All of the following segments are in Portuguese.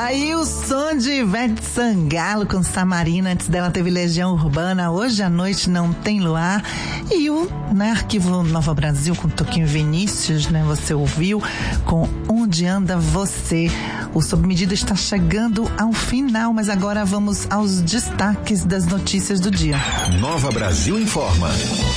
Aí o som de Ivete Sangalo com Samarina, antes dela teve Legião Urbana, Hoje à Noite Não Tem Luar, e o Arquivo Nova Brasil com Toquinho Vinícius, você ouviu, com Onde Anda Você. O Sob Medida está chegando ao final, mas agora vamos aos destaques das notícias do dia. Nova Brasil informa.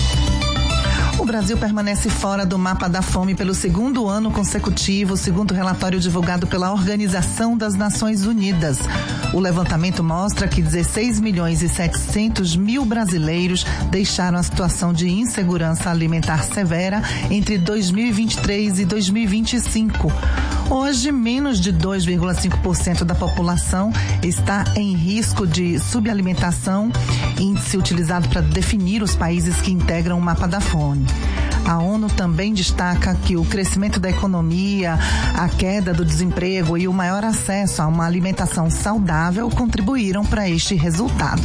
O Brasil permanece fora do mapa da fome pelo segundo ano consecutivo, segundo o relatório divulgado pela Organização das Nações Unidas. O levantamento mostra que 16.700.000 brasileiros deixaram a situação de insegurança alimentar severa entre 2023 e 2025. Hoje, menos de 2,5% da população está em risco de subalimentação, índice utilizado para definir os países que integram o mapa da fome. A ONU também destaca que o crescimento da economia, a queda do desemprego e o maior acesso a uma alimentação saudável contribuíram para este resultado.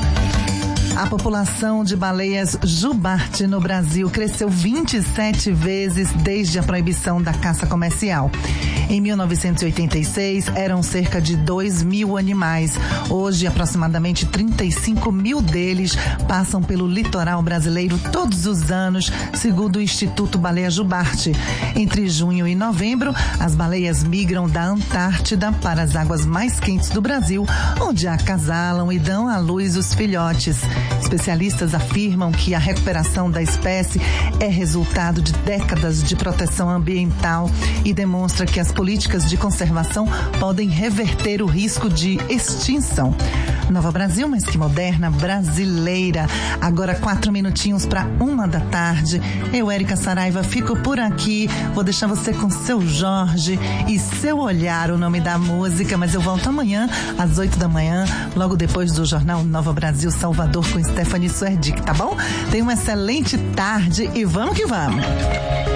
A população de baleias jubarte no Brasil cresceu 27 vezes desde a proibição da caça comercial. Em 1986, eram cerca de 2.000 animais. Hoje, aproximadamente 35.000 deles passam pelo litoral brasileiro todos os anos, segundo o Instituto Baleia Jubarte. Entre junho e novembro, as baleias migram da Antártida para as águas mais quentes do Brasil, onde acasalam e dão à luz os filhotes. Especialistas afirmam que a recuperação da espécie é resultado de décadas de proteção ambiental e demonstra que as políticas de conservação podem reverter o risco de extinção. Nova Brasil, mas que moderna, brasileira. Agora 4 minutinhos para 1h. Eu, Érica Saraiva, fico por aqui. Vou deixar você com Seu Jorge e Seu Olhar, o nome da música, mas eu volto amanhã às 8 da manhã, logo depois do Jornal Nova Brasil Salvador com Stephanie Suerdick, tá bom? Tenha uma excelente tarde e vamos que vamos!